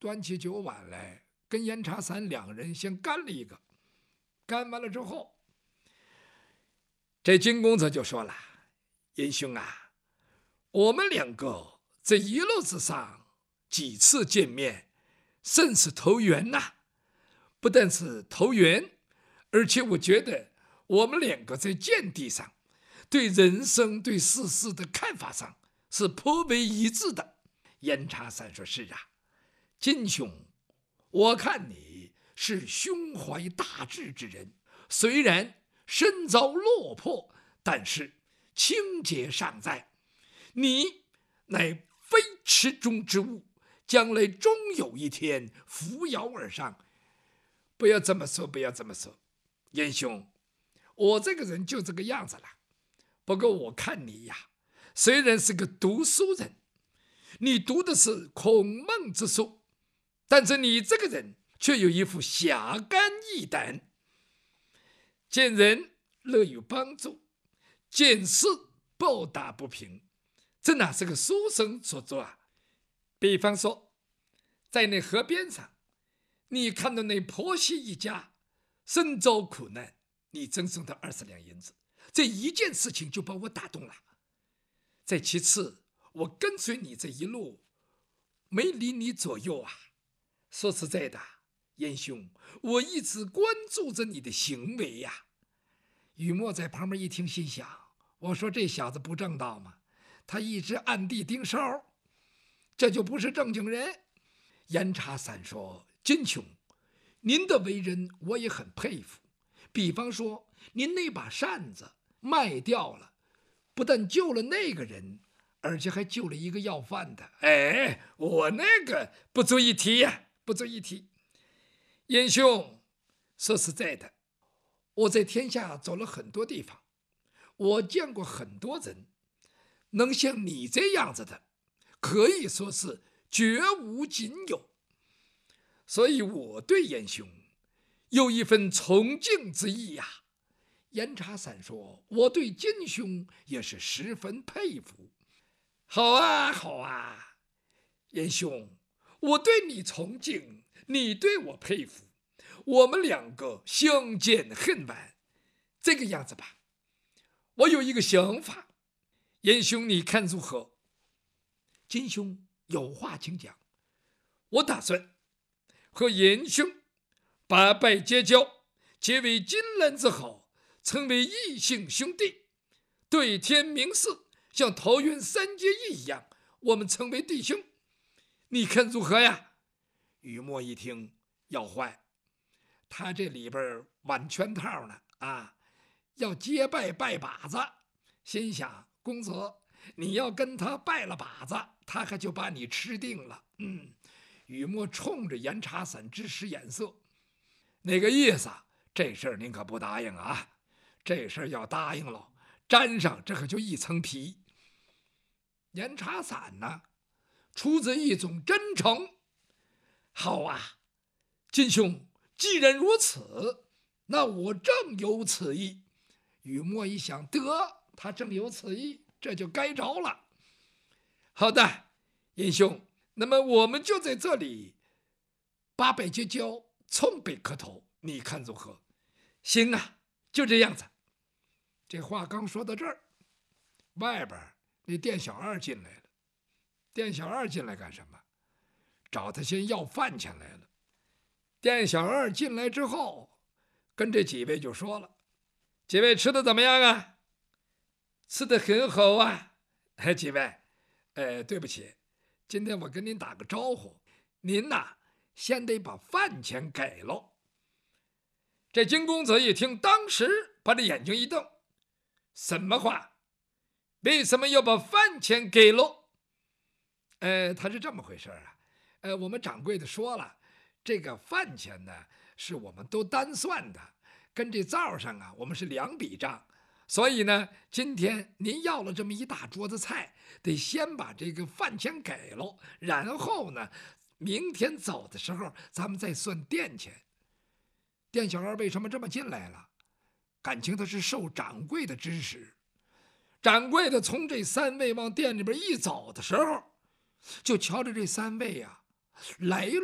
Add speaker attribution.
Speaker 1: 端起酒碗来，跟严查散两人先干了一个。干完了之后，这金公子就说了：“严兄啊，我们两个这一路之上几次见面，甚是投缘呐。不但是投缘，而且我觉得我们两个在见地上，对人生对世事的看法上是颇为一致的。”严查散说：“是啊，金兄，我看你是胸怀大志之人，虽然身遭落魄，但是清洁尚在。你乃非池中之物，将来终有一天扶摇而上。不要这么说，不要这么说，严兄，我这个人就这个样子了。不过我看你呀，虽然是个读书人，你读的是孔孟之书，但是你这个人却有一副侠肝义胆，见人乐于帮助，见事报答不平，这哪是个书生所做啊？比方说，在那河边上，你看到那婆媳一家身遭苦难，你赠送他20两银子，这一件事情就把我打动了。再其次，我跟随你这一路，没离你左右啊。说实在的，严兄，我一直关注着你的行为呀。雨墨在旁边一听，心想：我说这小子不正道吗？他一直暗地盯梢，这就不是正经人。严查散说：金兄，您的为人我也很佩服。比方说，您那把扇子卖掉了，不但救了那个人，而且还救了一个要饭的。我那个不足一提呀，不足一提。严兄，说实在的，我在天下走了很多地方，我见过很多人，能像你这样子的，可以说是绝无仅有。所以我对严兄有一份崇敬之意呀。严查散说：我对金兄也是十分佩服。好啊，好啊，严兄，我对你崇敬，你对我佩服，我们两个相见恨晚。这个样子吧，我有一个想法，严兄你看如何？金兄有话请讲。我打算和严兄把拜结交，结为金兰之好，成为异姓兄弟，对天明誓，像桃园三结义一样，我们成为弟兄，你看如何呀？雨墨一听要坏，他这里边玩圈套呢啊，要结拜拜把子，心想公子你要跟他拜了把子，他可就把你吃定了。雨墨冲着严查散直使眼色，那个意思，这事儿您可不答应啊！这事儿要答应了，沾上这可就一层皮。严查散呢，出自一种真诚。好啊，金兄，既然如此，那我正有此意。雨墨一想，得，他正有此意，这就该着了。好的，严兄，那么我们就在这里八拜结交，冲北磕头，你看如何？行啊，就这样子。这话刚说到这儿，外边那店小二进来了。店小二进来干什么？找他先要饭钱来了。店小二进来之后，跟这几位就说了：几位吃的怎么样啊？吃的很好啊。几位，对不起，今天我跟您打个招呼，您呐，先得把饭钱给了。这金公子一听，当时把这眼睛一瞪：什么话？为什么要把饭钱给了？他是这么回事啊。我们掌柜的说了，这个饭钱呢，是我们都单算的，跟这灶上啊，我们是2笔账。所以呢，今天您要了这么一大桌子菜，得先把这个饭钱给了，然后呢，明天走的时候咱们再算店钱。店小二为什么这么进来了？感情他是受掌柜的指使。掌柜的从这3位往店里边一走的时候，就瞧着这3位啊，来